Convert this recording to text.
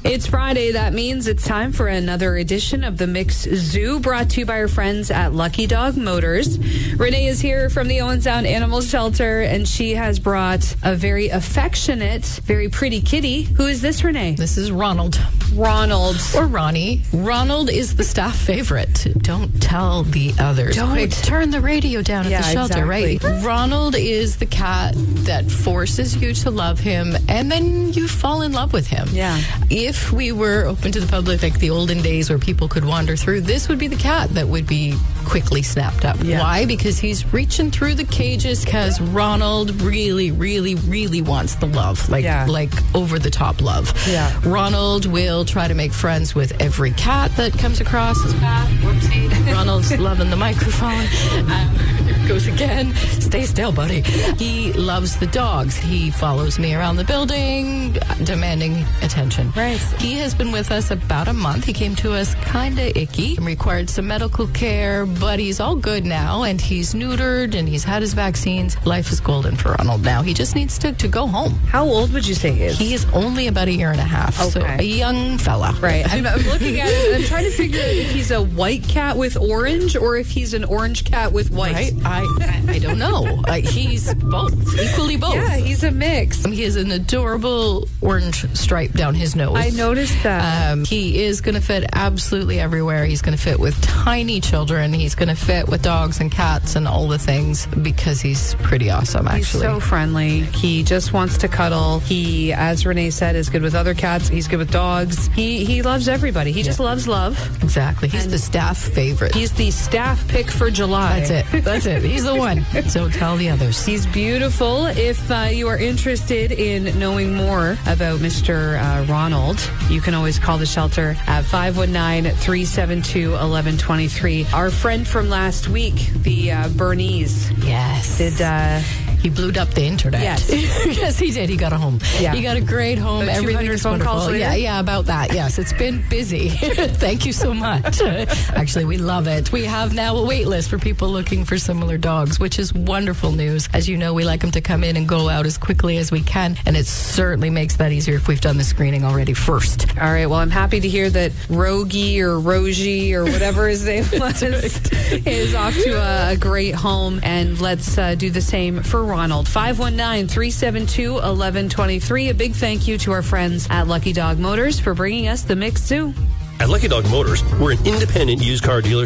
It's Friday. That means it's time for another edition of the Mixed Zoo, brought to you by our friends at Lucky Dog Motors. Renee is here from the Owen Sound Animal Shelter, and she has brought a very affectionate, very pretty kitty. Who is this, Renee? This is Ronald. Ronald. Or Ronnie. Ronald is the staff favorite. Don't tell the others. Quick, turn the radio down at the shelter, exactly. right? Ronald is the cat that forces you to love him, and then you fall in love with him. Yeah. If we were open to the public like the olden days where people could wander through, this would be the cat that would be quickly snapped up. Yeah. Why? Because he's reaching through the cages because Ronald really, really, really wants the love. Like over the top love. Yeah. Ronald will try to make friends with every cat that comes across his path. Whoopsie. Ronald's loving the microphone. There it goes again. Stay still, buddy. He loves the dogs. He follows me around the building, demanding attention. Right. He has been with us about a month. He came to us kind of icky and required some medical care, but he's all good now, and he's neutered, and he's had his vaccines. Life is golden for Ronald now. He just needs to go home. How old would you say he is? He is only about a year and a half, so a young fella. Right. I'm looking at it, and I'm trying to figure out if he's a white cat with orange or if he's an orange cat with white. Right? I don't know. He's both, equally both. Yeah, he's a mix. He has an adorable orange stripe down his nose. I noticed that. He is going to fit absolutely everywhere. He's going to fit with tiny children. He's going to fit with dogs and cats and all the things because he's pretty awesome, actually. He's so friendly. He just wants to cuddle. He, as Renee said, is good with other cats. He's good with dogs. He loves everybody. He just loves love. Exactly. He's the staff favorite. He's the staff pick for July. That's it. He's the one. So tell the others. He's beautiful. If you are interested in knowing more about Mr. Ronald, you can always call the shelter at 519-372-1123. Our friend from last week, the Bernese. Yes. He blew up the internet. Yes. Yes, he did. He got a home. Yeah. He got a great home. About 200 phone calls later? Yeah, about that. Yes, it's been busy. Thank you so much. Actually, we love it. We have now a wait list for people looking for similar dogs, which is wonderful news. As you know, we like them to come in and go out as quickly as we can, and it certainly makes that easier if we've done the screening already first. All right, well, I'm happy to hear that Rogie or Rogie or whatever his name was is off to a great home, and let's do the same for Ronald. 519-372-1123. A big thank you to our friends at Lucky Dog Motors for bringing us the Mixed Zoo. At Lucky Dog Motors, we're an independent used car dealer